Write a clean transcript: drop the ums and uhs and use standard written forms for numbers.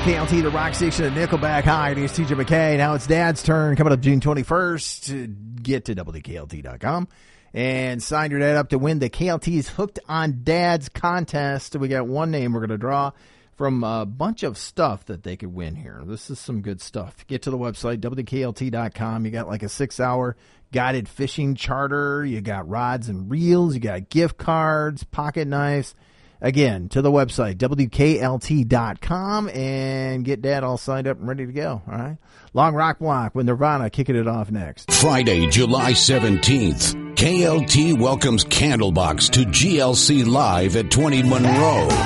WKLT, the rock station at Nickelback. Hi, it is TJ McKay. Now it's Dad's turn. Coming up June 21st. Get to WKLT.com and sign your dad up to win the KLT's Hooked on Dads contest. We got one name we're going to draw from a bunch of stuff that they could win here. This is some good stuff. Get to the website, WKLT.com. You got like a 6-hour guided fishing charter. You got rods and reels. You got gift cards, pocket knives. Again, to the website, WKLT.com, and get Dad all signed up and ready to go. All right? Long Rock Block with Nirvana kicking it off next. Friday, July 17th, KLT welcomes Candlebox to GLC Live at 20 Monroe.